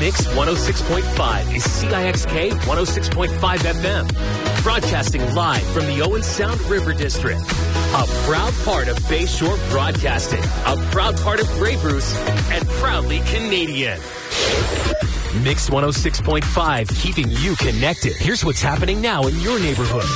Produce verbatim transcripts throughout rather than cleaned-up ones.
Mix one oh six point five is C I X K one oh six point five F M. Broadcasting live from the Owen Sound River District. A proud part of Bayshore Broadcasting. A proud part of Grey Bruce. And proudly Canadian. Mix one oh six point five, keeping you connected. Here's what's happening now in your neighborhood.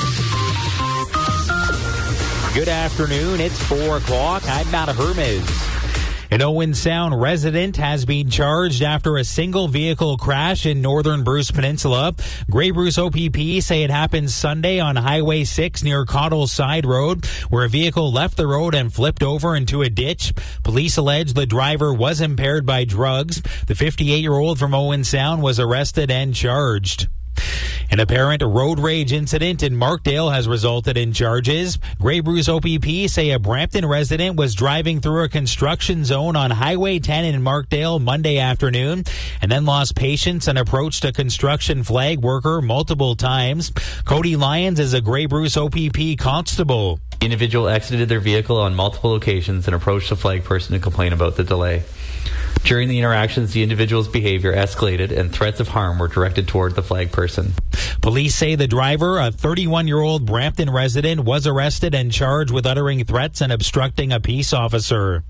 Good afternoon. It's four o'clock. I'm Matt Hermes. An Owen Sound resident has been charged after a single vehicle crash in northern Bruce Peninsula. Grey Bruce O P P say it happened Sunday on Highway six near Cottle Side Road, where a vehicle left the road and flipped over into a ditch. Police allege the driver was impaired by drugs. The fifty-eight-year-old from Owen Sound was arrested and charged. An apparent road rage incident in Markdale has resulted in charges. Grey Bruce O P P say a Brampton resident was driving through a construction zone on Highway ten in Markdale Monday afternoon and then lost patience and approached a construction flag worker multiple times. Cody Lyons is a Grey Bruce O P P constable. The individual exited their vehicle on multiple occasions and approached the flag person to complain about the delay. During the interactions, the individual's behavior escalated and threats of harm were directed toward the flag person. Police say the driver, a thirty-one-year-old Brampton resident, was arrested and charged with uttering threats and obstructing a peace officer.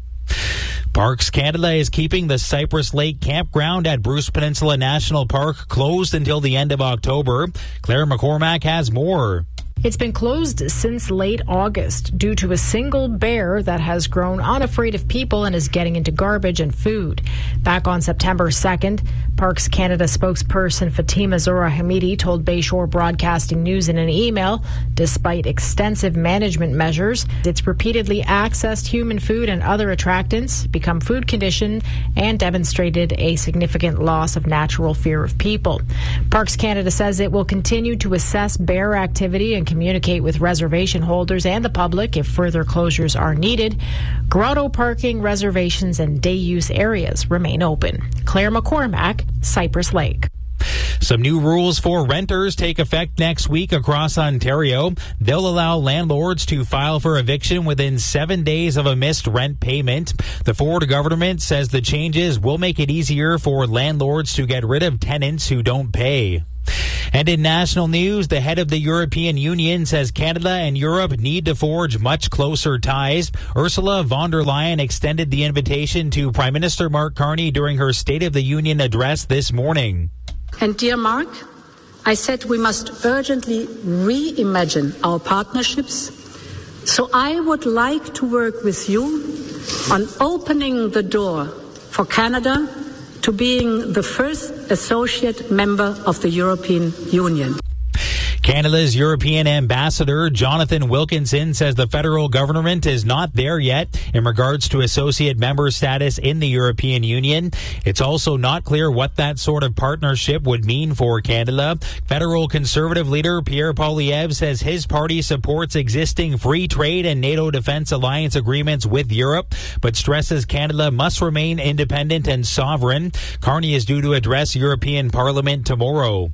Parks Canada is keeping the Cypress Lake campground at Bruce Peninsula National Park closed until the end of October. Claire McCormack has more. It's been closed since late August due to a single bear that has grown unafraid of people and is getting into garbage and food. Back on September second, Parks Canada spokesperson Fatima Zora Hamidi told Bayshore Broadcasting News in an email, despite extensive management measures, it's repeatedly accessed human food and other attractants, become food conditioned, and demonstrated a significant loss of natural fear of people. Parks Canada says it will continue to assess bear activity and communicate with reservation holders and the public if further closures are needed. Grotto parking, reservations, and day use areas remain open. Claire McCormack, Cypress Lake. Some new rules for renters take effect next week across Ontario. They'll allow landlords to file for eviction within seven days of a missed rent payment. The Ford government says the changes will make it easier for landlords to get rid of tenants who don't pay. And in national news, the head of the European Union says Canada and Europe need to forge much closer ties. Ursula von der Leyen extended the invitation to Prime Minister Mark Carney during her State of the Union address this morning. And dear Mark, I said we must urgently reimagine our partnerships. So I would like to work with you on opening the door for Canada to being the first associate member of the European Union. Canada's European ambassador, Jonathan Wilkinson, says the federal government is not there yet in regards to associate member status in the European Union. It's also not clear what that sort of partnership would mean for Canada. Federal Conservative leader Pierre Poilievre says his party supports existing free trade and NATO Defense Alliance agreements with Europe, but stresses Canada must remain independent and sovereign. Carney is due to address European Parliament tomorrow.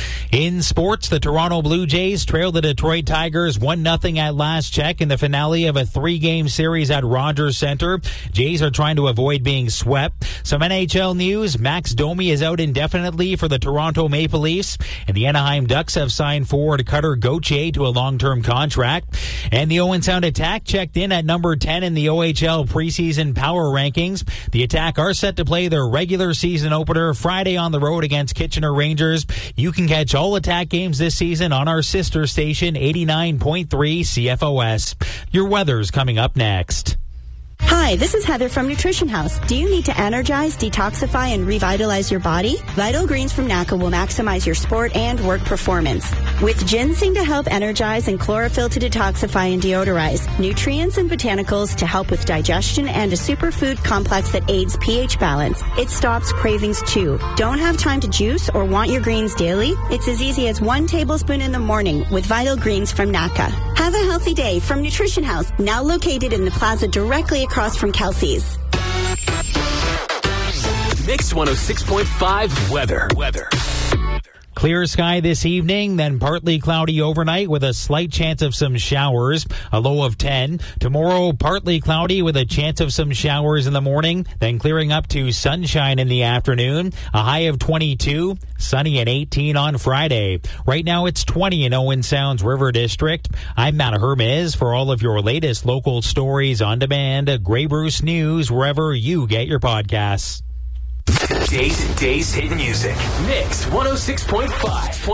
In sports, the Toronto Blue Jays trailed the Detroit Tigers one nothing at last check in the finale of a three-game series at Rogers Centre. Jays are trying to avoid being swept. Some N H L news, Max Domi is out indefinitely for the Toronto Maple Leafs, and the Anaheim Ducks have signed forward Cutter Gauthier to a long-term contract. And the Owen Sound Attack checked in at number ten in the O H L preseason power rankings. The Attack are set to play their regular season opener Friday on the road against Kitchener Rangers. You can catch all Attack games this season on our sister station, eighty-nine point three C F O S. Your weather's coming up next. Hi, this is Heather from Nutrition House. Do you need to energize, detoxify, and revitalize your body? Vital Greens from N A C A will maximize your sport and work performance. With ginseng to help energize and chlorophyll to detoxify and deodorize, nutrients and botanicals to help with digestion, and a superfood complex that aids pH balance, it stops cravings too. Don't have time to juice or want your greens daily? It's as easy as one tablespoon in the morning with Vital Greens from N A C A. Have a healthy day from Nutrition House, now located in the plaza directly across from Kelsey's. Mix one oh six point five weather. Weather. Clear sky this evening, then partly cloudy overnight with a slight chance of some showers, a low of ten. Tomorrow, partly cloudy with a chance of some showers in the morning, then clearing up to sunshine in the afternoon, a high of twenty-two, sunny at eighteen on Friday. Right now, it's twenty in Owen Sound's River District. I'm Matt Hermes. For all of your latest local stories on demand, Grey Bruce News, wherever you get your podcasts. Days and Days hit music. Mix one oh six point five.